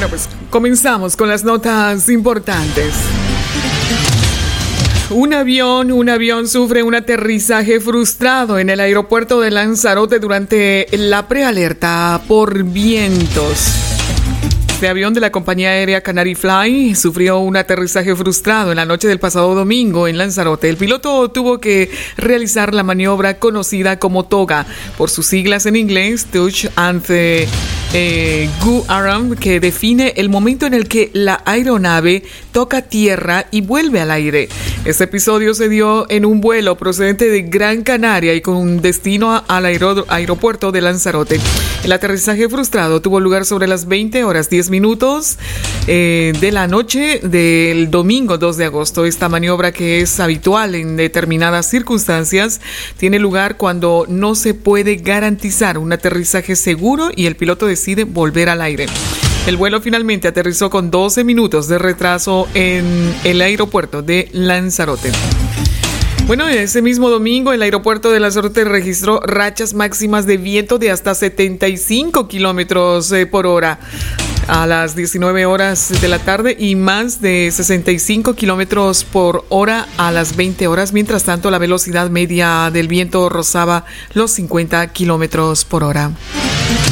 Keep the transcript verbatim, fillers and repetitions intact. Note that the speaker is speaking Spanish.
Bueno, pues comenzamos con las notas importantes. Un avión, un avión sufre un aterrizaje frustrado en el aeropuerto de Lanzarote durante la prealerta por vientos. Este avión de la compañía aérea Canary Fly sufrió un aterrizaje frustrado en la noche del pasado domingo en Lanzarote. El piloto tuvo que realizar la maniobra conocida como toga, por sus siglas en inglés, Touch and eh, Go Around, que define el momento en el que la aeronave toca tierra y vuelve al aire. Este episodio se dio en un vuelo procedente de Gran Canaria y con un destino al aer- aeropuerto de Lanzarote. El aterrizaje frustrado tuvo lugar sobre las veinte horas diez minutos eh, de la noche del domingo dos de agosto. Esta maniobra, que es habitual en determinadas circunstancias, tiene lugar cuando no se puede garantizar un aterrizaje seguro y el piloto decide volver al aire. El vuelo finalmente aterrizó con doce minutos de retraso en el aeropuerto de Lanzarote. Bueno, ese mismo domingo el aeropuerto de Lanzarote registró rachas máximas de viento de hasta setenta y cinco kilómetros por hora a las diecinueve horas de la tarde y más de sesenta y cinco kilómetros por hora a las veinte horas. Mientras tanto, la velocidad media del viento rozaba los cincuenta kilómetros por hora.